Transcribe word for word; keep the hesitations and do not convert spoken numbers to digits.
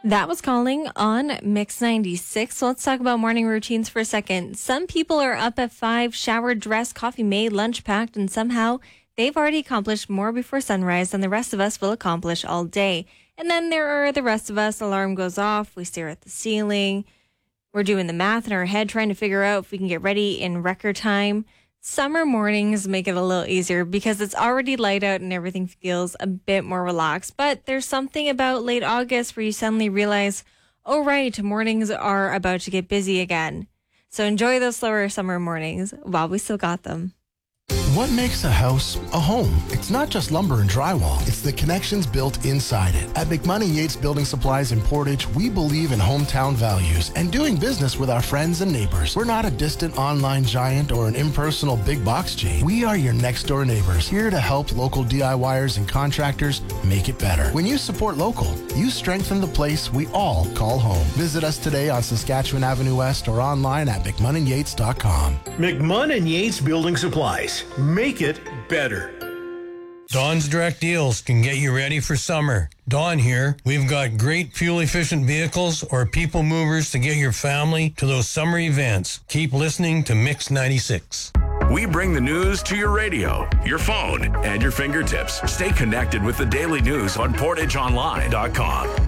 That was Calling on Mix ninety-six. So let's talk about morning routines for a second. Some people are up at five, showered, dressed, coffee made, lunch packed, and somehow they've already accomplished more before sunrise than the rest of us will accomplish all day. And then there are the rest of us. Alarm goes off. We stare at the ceiling. We're doing the math in our head, trying to figure out if we can get ready in record time. Summer mornings make it a little easier because it's already light out and everything feels a bit more relaxed. But there's something about late August where you suddenly realize, oh, right, mornings are about to get busy again. So enjoy those slower summer mornings while we still got them. What makes a house a home? It's not just lumber and drywall. It's the connections built inside it. At McMoney Yates Building Supplies in Portage, we believe in hometown values and doing business with our friends and neighbors. We're not a distant online giant or an impersonal big box chain. We are your next door neighbors, here to help local DIYers and contractors make it better. When you support local, you strengthen the place we all call home. Visit us today on Saskatchewan Avenue West or online at mcmunn yates dot com. McMunn and Yates Building Supplies. Make it better. Dawn's Direct Deals can get you ready for summer. Dawn here. We've got great fuel-efficient vehicles or people movers to get your family to those summer events. Keep listening to Mix ninety-six. We bring the news to your radio, your phone, and your fingertips. Stay connected with the daily news on portage online dot com.